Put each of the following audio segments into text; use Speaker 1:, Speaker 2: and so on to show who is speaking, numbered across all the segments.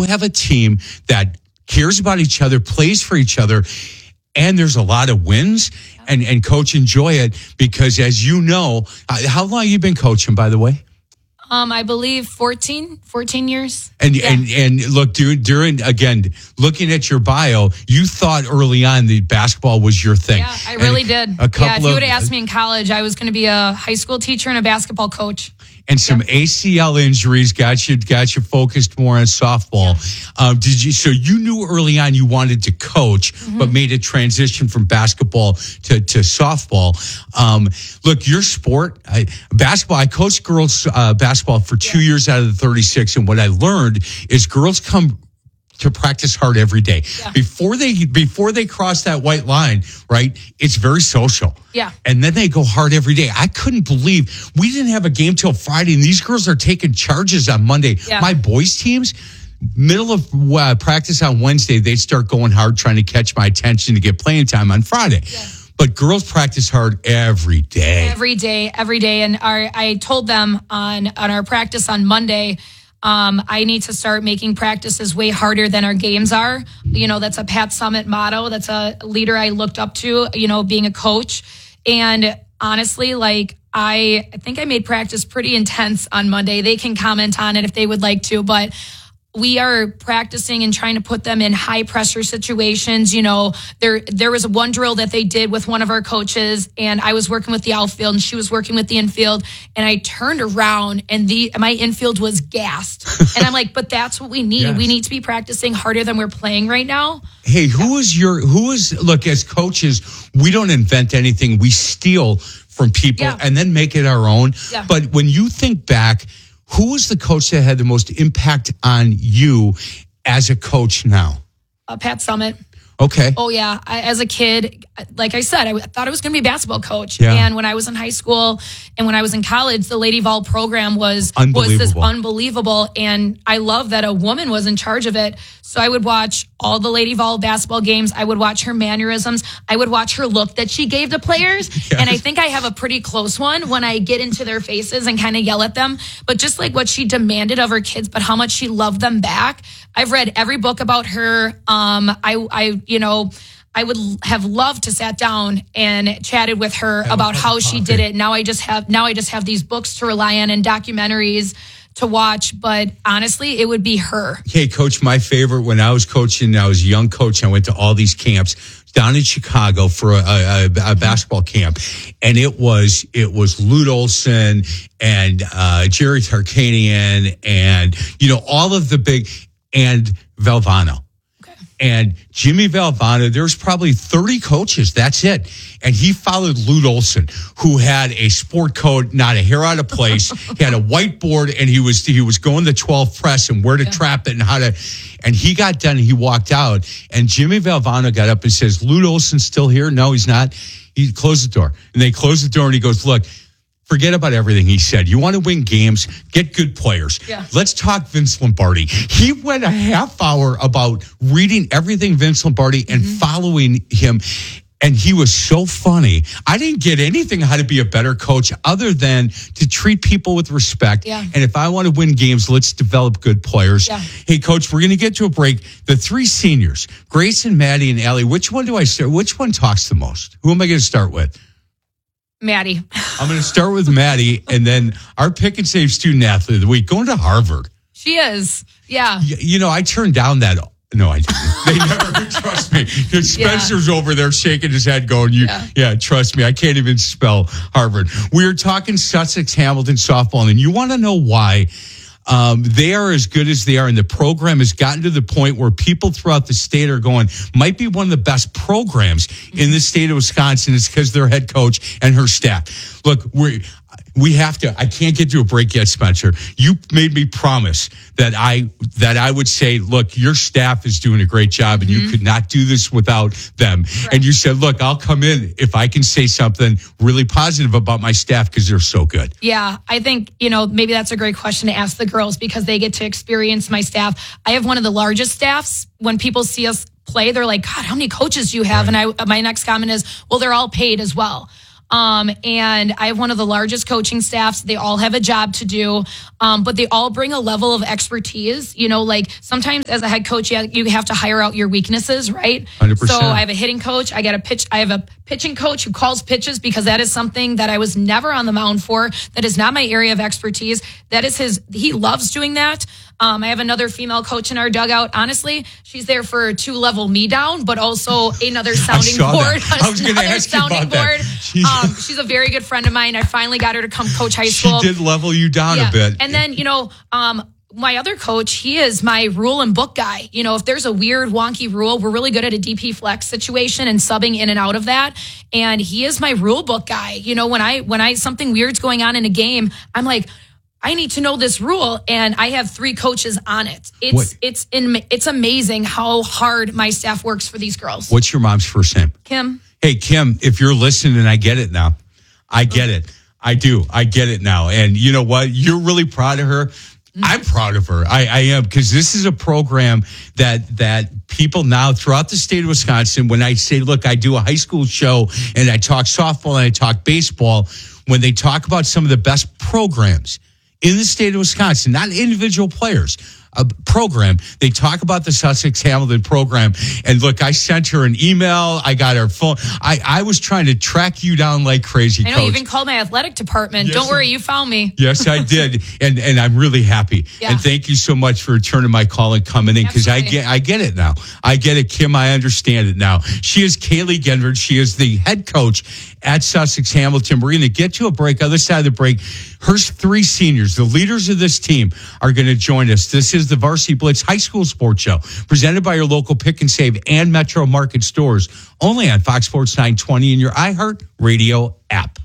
Speaker 1: have a team that cares about each other, plays for each other, and there's a lot of wins, and coach, enjoy it, because as you know, how long have you been coaching, by the way?
Speaker 2: I believe 14 years.
Speaker 1: And look, during again, looking at your bio, you thought early on that basketball was your thing.
Speaker 2: Yeah, I really did. If you would have asked me in college, I was going to be a high school teacher and a basketball coach.
Speaker 1: And some ACL injuries got you focused more on softball. Yeah. So you knew early on you wanted to coach, but made a transition from basketball to softball. Look, your sport, basketball. I coached girls basketball for 2 years out of the 36, and what I learned is girls come to practice hard every day. Yeah. Before they cross that white line, right? It's very social.
Speaker 2: Yeah.
Speaker 1: And then they go hard every day. I couldn't believe we didn't have a game till Friday, and these girls are taking charges on Monday. Yeah. My boys' teams, middle of practice on Wednesday, they start going hard trying to catch my attention to get playing time on Friday. Yeah. But girls practice hard every day. Every day. And
Speaker 2: I told them on our practice on Monday, I need to start making practices way harder than our games are. You know, that's a Pat Summitt motto. That's a leader I looked up to, you know, being a coach. And honestly, like, I think I made practice pretty intense on Monday. They can comment on it if they would like to, but we are practicing and trying to put them in high pressure situations. You know, there was one drill that they did with one of our coaches, and I was working with the outfield and she was working with the infield, and I turned around and my infield was gassed. And I'm like, but that's what we need. Yes. We need to be practicing harder than we're playing right now.
Speaker 1: Hey, look, as coaches, we don't invent anything. We steal from people and then make it our own. Yeah. But when you think back, who was the coach that had the most impact on you as a coach now?
Speaker 2: Pat Summitt.
Speaker 1: Okay.
Speaker 2: Oh, yeah. As a kid, like I said, I thought I was going to be a basketball coach. Yeah. And when I was in high school and when I was in college, the Lady Vol program was this unbelievable. And I love that a woman was in charge of it. So I would watch all the Lady Vol basketball games. I would watch her mannerisms. I would watch her look that she gave to players. Yes. And I think I have a pretty close one when I get into their faces and kind of yell at them. But just like what she demanded of her kids, but how much she loved them back. I've read every book about her. I would have loved to sat down and chatted with her about how she did it. Now I just have these books to rely on and documentaries to watch, but honestly, it would be her.
Speaker 1: Hey, Coach, my favorite when I was coaching, I was a young coach. I went to all these camps down in Chicago for a basketball camp, and it was Lute Olson and Jerry Tarkanian and all of the big and Valvano. And Jimmy Valvano, there's probably 30 coaches. That's it. And he followed Lute Olson, who had a sport coat, not a hair out of place. He had a whiteboard, and he was going the 12 press and where to trap it and how to. And he got done and he walked out. And Jimmy Valvano got up and says, "Lute Olson's still here?" "No, he's not." He closed the door. And they closed the door and he goes, "Look, forget about everything," he said. "You want to win games, get good players. Yeah. Let's talk Vince Lombardi." He went a half hour about reading everything Vince Lombardi and following him. And he was so funny. I didn't get anything how to be a better coach other than to treat people with respect. Yeah. And if I want to win games, let's develop good players. Yeah. Hey, Coach, we're going to get to a break. The three seniors, Grayson, Maddie, and Allie, which one do I start? Which one talks the most? Who am I going to start with?
Speaker 2: Maddie.
Speaker 1: I'm going to start with Maddie, and then our pick and save student athlete of the week, going to Harvard.
Speaker 2: She is, yeah.
Speaker 1: I turned down that. No, I didn't. They never trust me. Spencer's over there shaking his head going, trust me, I can't even spell Harvard. We are talking Sussex Hamilton softball, and you want to know why they are as good as they are, and the program has gotten to the point where people throughout the state are going, might be one of the best programs in the state of Wisconsin. It's because their head coach and her staff. Look, we have to. I can't get to a break yet, Spencer. You made me promise that I would say, look, your staff is doing a great job, and you could not do this without them. Right. And you said, look, I'll come in if I can say something really positive about my staff because they're so good.
Speaker 2: Yeah, I think maybe that's a great question to ask the girls because they get to experience my staff. I have one of the largest staffs. When people see us play, they're like, "God, how many coaches do you have?" Right. And my next comment is, well, they're all paid as well. And I have one of the largest coaching staffs. They all have a job to do, but they all bring a level of expertise. Like sometimes as a head coach, you have to hire out your weaknesses, right?
Speaker 1: 100%.
Speaker 2: So I have a hitting coach. I have a pitching coach who calls pitches because that is something that I was never on the mound for. That is not my area of expertise. He loves doing that. I have another female coach in our dugout. Honestly, she's there for to level me down, but also another sounding board.
Speaker 1: I was going to ask you about that.
Speaker 2: She's a very good friend of mine. I finally got her to come coach high school.
Speaker 1: She did level you down a bit.
Speaker 2: And then, my other coach, he is my rule and book guy. If there's a weird, wonky rule, we're really good at a DP flex situation and subbing in and out of that. And he is my rule book guy. When I something weird's going on in a game, I'm like, I need to know this rule, and I have 3 coaches on it. It's amazing how hard my staff works for these girls.
Speaker 1: What's your mom's first name?
Speaker 2: Kim.
Speaker 1: Hey, Kim, if you're listening, I get it now. I get it. I do. I get it now. And you know what? You're really proud of her. I'm proud of her. I am, because this is a program that people now throughout the state of Wisconsin, when I say, look, I do a high school show and I talk softball and I talk baseball, when they talk about some of the best programs in the state of Wisconsin, not individual players, a program, they talk about the Sussex Hamilton program. And look, I sent her an email. I got her phone. I was trying to track you down like crazy,
Speaker 2: I know,
Speaker 1: Coach.
Speaker 2: you even called my athletic department.
Speaker 1: Yes,
Speaker 2: Don't worry, you found me.
Speaker 1: Yes, I did. And I'm really happy.
Speaker 2: Yeah.
Speaker 1: And thank you so much for returning my call and coming in, because I get it now. I get it, Kim. I understand it now. She is Kaylee Genvert. She is the head coach at Sussex Hamilton. We're going to get to a break. Other side of the break, her 3 seniors, the leaders of this team, are going to join us. This is the Varsity Blitz High School Sports Show, presented by your local Pick and Save and Metro Market stores, only on Fox Sports 920 and your iHeart Radio app.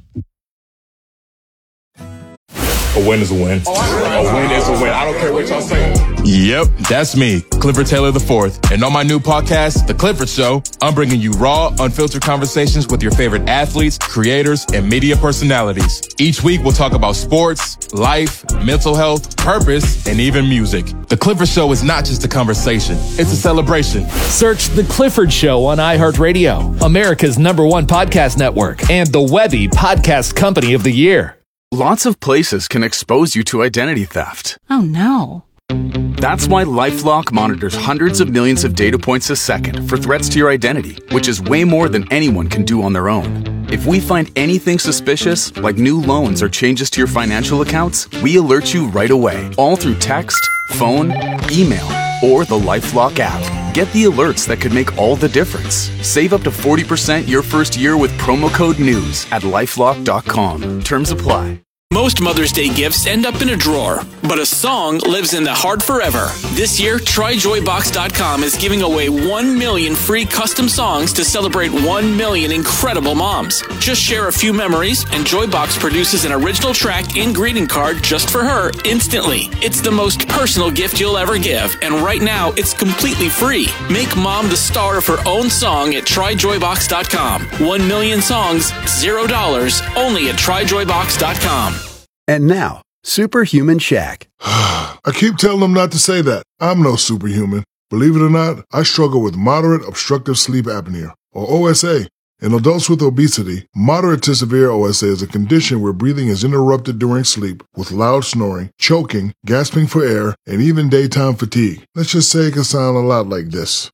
Speaker 3: A win is a win. A win is a win. I don't care what y'all say.
Speaker 4: Yep, that's me, Clifford Taylor IV. And on my new podcast, The Clifford Show, I'm bringing you raw, unfiltered conversations with your favorite athletes, creators, and media personalities. Each week, we'll talk about sports, life, mental health, purpose, and even music. The Clifford Show is not just a conversation, it's a celebration.
Speaker 5: Search The Clifford Show on iHeartRadio, America's #1 podcast network, and the Webby Podcast Company of the Year.
Speaker 6: Lots of places can expose you to identity theft.
Speaker 7: Oh, no.
Speaker 6: That's why LifeLock monitors hundreds of millions of data points a second for threats to your identity, which is way more than anyone can do on their own. If we find anything suspicious, like new loans or changes to your financial accounts, we alert you right away, all through text, phone, email, or the LifeLock app. Get the alerts that could make all the difference. Save up to 40% your first year with promo code NEWS at LifeLock.com. Terms apply.
Speaker 8: Most Mother's Day gifts end up in a drawer, but a song lives in the heart forever. This year, TryJoyBox.com is giving away 1 million free custom songs to celebrate 1 million incredible moms. Just share a few memories, and Joybox produces an original track and greeting card just for her instantly. It's the most personal gift you'll ever give, and right now, it's completely free. Make mom the star of her own song at TryJoyBox.com. 1 million songs, $0, only at TryJoyBox.com.
Speaker 9: And now, Superhuman Shaq.
Speaker 10: I keep telling them not to say that. I'm no superhuman. Believe it or not, I struggle with moderate obstructive sleep apnea, or OSA. In adults with obesity, moderate to severe OSA is a condition where breathing is interrupted during sleep with loud snoring, choking, gasping for air, and even daytime fatigue. Let's just say it can sound a lot like this.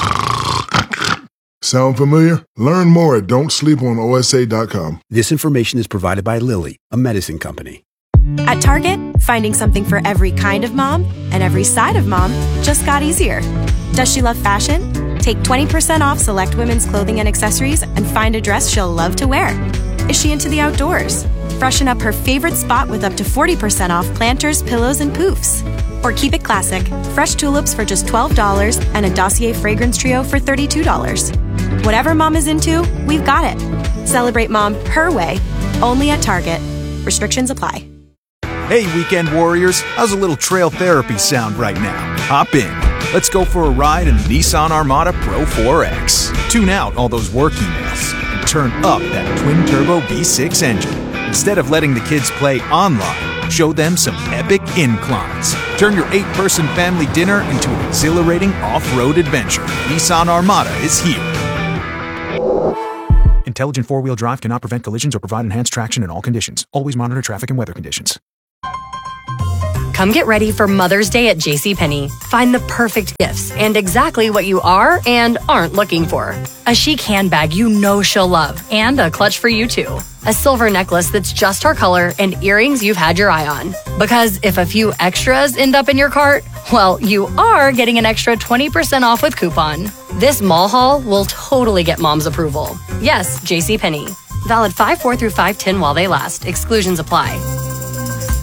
Speaker 10: Sound familiar? Learn more at don'tsleeponosa.com.
Speaker 9: This information is provided by Lilly, a medicine company.
Speaker 11: At Target, finding something for every kind of mom and every side of mom just got easier. Does she love fashion? Take 20% off select women's clothing and accessories and find a dress she'll love to wear. Is she into the outdoors? Freshen up her favorite spot with up to 40% off planters, pillows, and poofs. Or keep it classic, fresh tulips for just $12 and a Dossier fragrance trio for $32. Whatever mom is into, we've got it. Celebrate mom her way, only at Target. Restrictions apply.
Speaker 12: Hey, weekend warriors, how's a little trail therapy sound right now? Hop in. Let's go for a ride in the Nissan Armada Pro 4X. Tune out all those work emails and turn up that twin-turbo V6 engine. Instead of letting the kids play online, show them some epic inclines. Turn your 8-person family dinner into an exhilarating off-road adventure. Nissan Armada is here. Intelligent four-wheel drive cannot prevent collisions or provide enhanced traction in all conditions. Always monitor traffic and weather conditions.
Speaker 7: Come get ready for Mother's Day at JCPenney. Find the perfect gifts and exactly what you are and aren't looking for. A chic handbag you know she'll love, and a clutch for you too. A silver necklace that's just her color, and earrings you've had your eye on. Because if a few extras end up in your cart, well, you are getting an extra 20% off with coupon. This mall haul will totally get mom's approval. Yes, JCPenney. Valid 5/4 through 5/10 while they last. Exclusions apply.